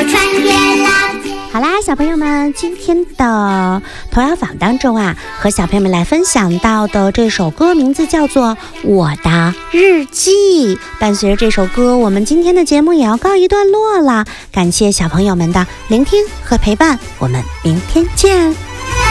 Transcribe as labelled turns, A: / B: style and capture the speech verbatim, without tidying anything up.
A: 穿越啦！
B: 好啦，小朋友们，今天的童谣坊当中啊，和小朋友们来分享到的这首歌名字叫做《我的日记》。伴随着这首歌，我们今天的节目也要告一段落了。感谢小朋友们的聆听和陪伴，我们明天见。